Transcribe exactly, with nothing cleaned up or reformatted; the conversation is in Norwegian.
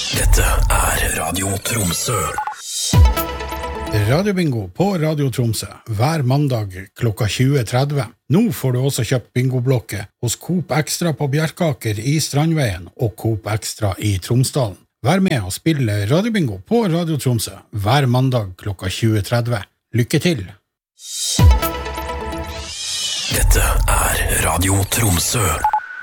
Dette er Radio Tromsø. Radiobingo på Radio Tromsø hver mandag klokka tjue tretti. Nå får du også kjøpt bingoblokket hos Coop Extra på Bjerkaker i Strandveien og Coop Extra i Tromsdalen. Vær med og spille Radiobingo på Radio Tromsø hver mandag klokka tjue tretti. Lykke til! Dette er Radio Tromsø.